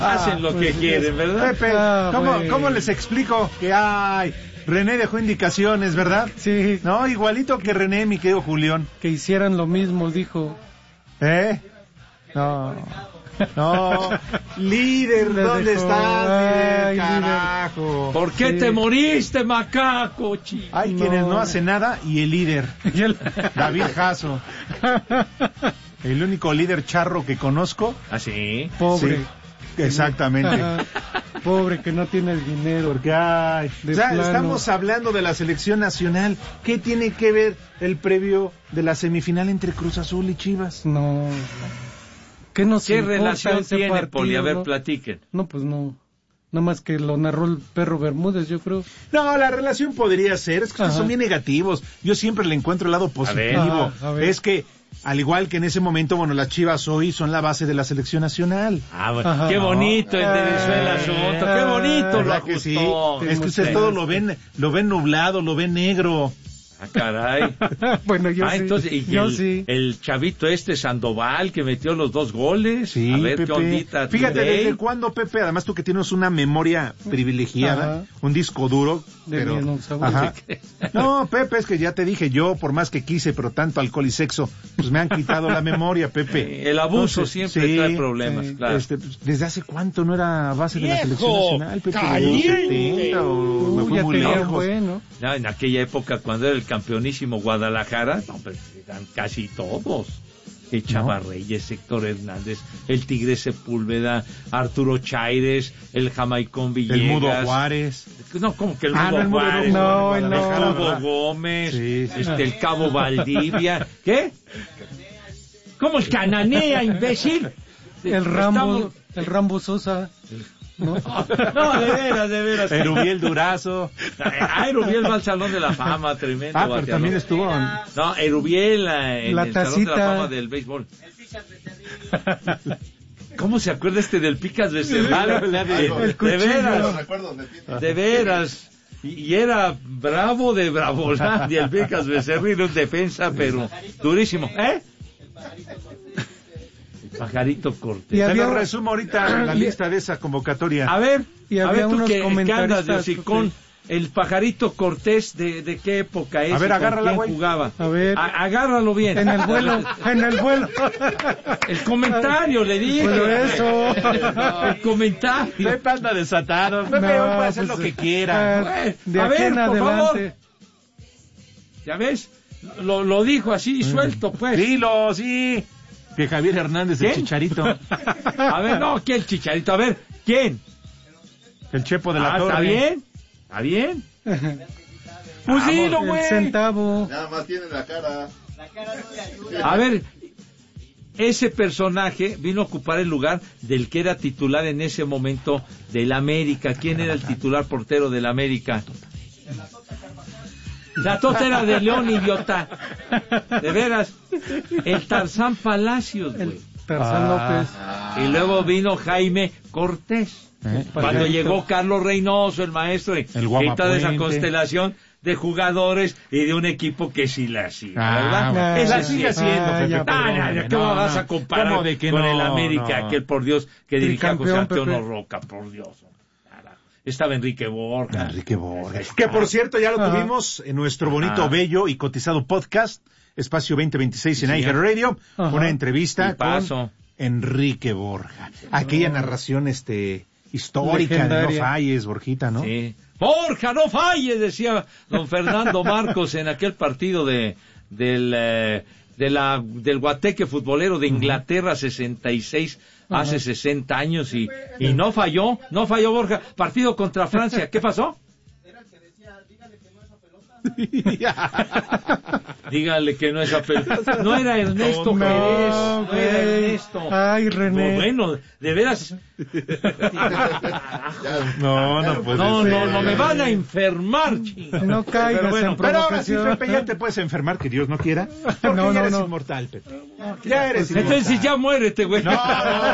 Hacen lo que quieren, ¿verdad? Pepe, ¿cómo les explico que René dejó indicaciones, ¿verdad? Sí. No, igualito que René, mi querido Julián. Que hicieran lo mismo, dijo. No, líder, ¿dónde estás, líder? Carajo. ¿Por qué te moriste, macaco, chico? Hay quienes no hacen nada y el líder, David Jasso. El único líder charro que conozco. ¿Ah, sí? Pobre. Sí, exactamente. Pobre que no tiene el dinero. Porque estamos hablando de la selección nacional. ¿Qué tiene que ver el previo de la semifinal entre Cruz Azul y Chivas? No. ¿Qué relación tiene, partido, Poli? A ver, platiquen. No, pues no. Nada más que lo narró el Perro Bermúdez, yo creo. No, la relación podría ser. Es que son bien negativos. Yo siempre le encuentro el lado positivo. A ver. Es que, al igual que en ese momento, las Chivas hoy son la base de la selección nacional. Bueno. Qué bonito enderezó el asunto. Qué bonito lo ajustó. Sí. Es que ustedes todo lo ven nublado, lo ven negro. Caray. Bueno, yo sí. Entonces, sí. El chavito Sandoval que metió los 2 goles. Sí, a ver, Pepe. qué ondita. Fíjate, ¿desde cuándo, Pepe? Además tú que tienes una memoria privilegiada, un disco duro. No, Pepe, es que ya te dije, yo por más que quise, pero tanto alcohol y sexo, pues me han quitado la memoria, Pepe. El abuso siempre trae problemas, claro. ¿Desde hace cuánto no era base de la selección nacional, Pepe? ¡Caliente! Me fui muy lejos. Bueno. Ya, en aquella época, cuando era el campeonísimo Guadalajara, eran casi todos. Chava Reyes, Héctor Hernández, el Tigre Sepúlveda, Arturo Chaires, el Jamaicón Villegas. El Mudo Juárez. No, como que el Mudo Juárez. No. Hugo Gómez, el Cabo Valdivia. ¿Qué? ¿Cómo el Cananea, imbécil? El Rambo Sosa. No, de veras. Erubiel Durazo. Erubiel va al Salón de la Fama, tremendo. Pero también estuvo. No, Erubiel en el tacita. Salón de la Fama del béisbol. ¿Cómo se acuerda del Picas Becerril? De veras. Y era bravo de Bravolandia, el Picas Becerril, un defensa, pero durísimo. Pajarito Cortés. Te lo resumo ahorita la lista de esa convocatoria. A ver, tú que andas de hocicón, el Pajarito Cortés, ¿de qué época es? A ver, agárrala, güey. Jugaba? A ver. Agárralo bien. En el vuelo. El comentario, le dije. Pero eso. El comentario. Pepe anda desatado. Pepe puede hacer lo que quiera. De aquí en adelante. ¿Ya ves? Lo dijo así, suelto, pues. Dilo, sí. Que Javier Hernández, ¿Quién? el Chicharito. A ver, ¿qué el Chicharito? A ver, ¿quién? El Chepo de la Torre. ¿Está bien? Pues dilo, güey. El centavo. Nada más tiene la cara. A ver, ese personaje vino a ocupar el lugar del que era titular en ese momento del América. ¿Quién era el titular portero del América? La Tota era de León, idiota. De veras. El Tarzán Palacios, güey. Tarzán López. Y luego vino Jaime Cortés. Cuando llegó Carlos Reynoso, el maestro, y toda esa constelación de jugadores y de un equipo que sí la hacía, ¿verdad? Esa sigue haciendo, Pepe. ¿Cómo vas a comparar con el América, aquel, por Dios, que dirigía José Antonio Roca, por Dios? Estaba Enrique Borja. Que por cierto ya lo tuvimos en nuestro bonito, bello y cotizado podcast, Espacio 2026 en iHeartRadio, una entrevista con Enrique Borja. Aquella narración histórica de No Falles, Borjita, ¿no? Sí. Borja, no falles, decía don Fernando Marcos en aquel partido del Guateque futbolero de Inglaterra 66, hace 60 años, y no falló Borja. Partido contra Francia, ¿qué pasó? Era el que decía, dígale que no es a pelota. Dígale que no es a pelota. No era Ernesto Pérez, no era Ernesto. Ay, René. Bueno, de veras. No, me van a enfermar, chingada. No caigas en Pero ahora sí, provocación. Pepe, ya te puedes enfermar, que Dios no quiera. Porque ya eres inmortal, Pepe. Ya eres inmortal. Entonces ya muérete, güey. No.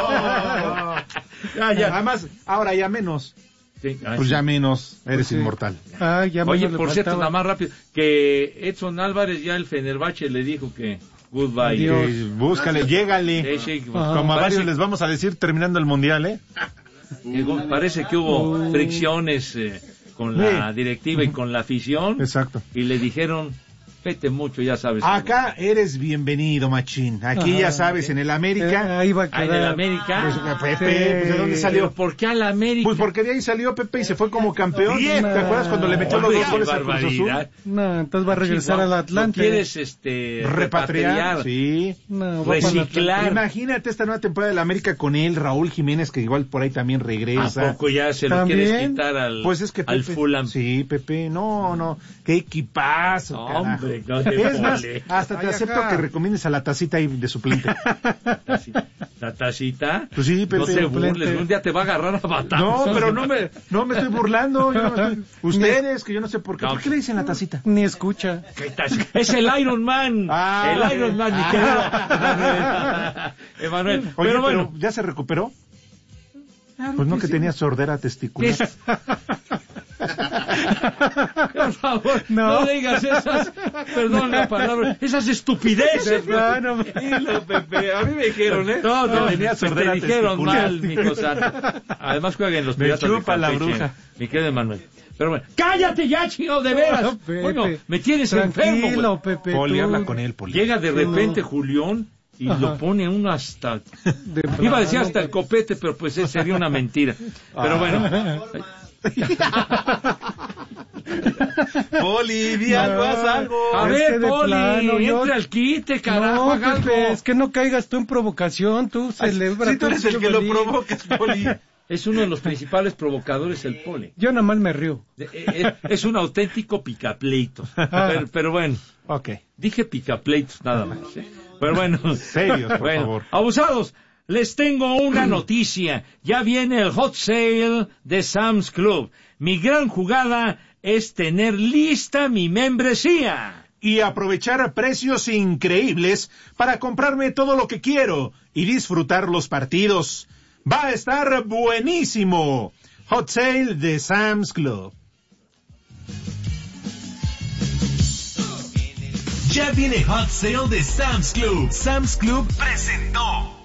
Ya. Además, ahora ya menos. Sí, pues ya menos, eres inmortal. Oye, por cierto, nada más rápido, que Edson Álvarez ya el Fenerbahce le dijo que goodbye. Búscale, llégale. Sí, como a varios les vamos a decir terminando el mundial, Parece que hubo fricciones con la directiva y con la afición. Exacto. Y le dijeron, vete mucho, ya sabes. Acá eres bienvenido, machín. Aquí ya sabes, en el América. Ahí va a quedar. En el América. Pues, Pepe, pues, ¿de dónde salió? ¿Pero por qué al América? Pues porque de ahí salió Pepe y se fue como campeón. Bien. ¿Te acuerdas cuando le metió los 2 goles al Cruz Azul? No, entonces va a regresar al Atlante. ¿Quieres repatriar? Sí. No, reciclar? Imagínate esta nueva temporada del América con él, Raúl Jiménez, que igual por ahí también regresa. ¿A poco ya se lo ¿También? quieres quitar al, pues es que Pepe, al Fulham? Sí, Pepe, no, qué equipazo, hombre, carajo. no te Es más, pole. hasta te acepto que recomiendes a la tacita ahí de suplente. ¿La tacita? Pues sí, Pepe. No te burles, un día te va a agarrar a batazos. No, pero no me estoy burlando. Ustedes, que yo no sé por qué. ¿Por qué le dicen la tacita? Ni escucha. Es el Iron Man. El Iron Man, mi querido Emanuel. Oye, pero bueno, ¿ya se recuperó? Pues no, que tenía sordera testicular. por favor, no digas esas, perdón la palabra, esas estupideces. Tranquilo, Pepe, a mí me dijeron, No, tenía te sordera dijeron testicular. mal, mi cosa. Además juega en los Me Piratas de chupa la Campeche, bruja. mi querido Emanuel. Pero bueno, cállate ya, chico, de veras. No, Pepe. Bueno, me tienes enfermo. Tranquilo, Güey. Pepe. Poli, tú. habla con él, Poli. Llega de repente Julián y Ajá. lo pone uno hasta... De Iba a decir plano. hasta el copete, pero pues sería una mentira. Pero bueno. Poli, di algo, haz algo. A Es ver, que de Poli, plano, yo- entra al quite, carajo, No, haga Pepe, algo. es que no caigas tú en provocación, tú celebra. Si tú eres el que lo feliz. provocas, Poli. Es uno de los principales provocadores el Poli. Yo nada más me río. Es un auténtico picapleitos. Pero bueno, Ok. dije picapleitos nada más. Pero bueno, Serios, por bueno, favor. abusados, les tengo una noticia. Ya viene el hot sale de Sam's Club. Mi gran jugada es tener lista mi membresía. Y aprovechar precios increíbles para comprarme todo lo que quiero y disfrutar los partidos. Va a estar buenísimo. Hot Sale de Sam's Club. Ya viene Hot Sale de Sam's Club. Sam's Club presentó.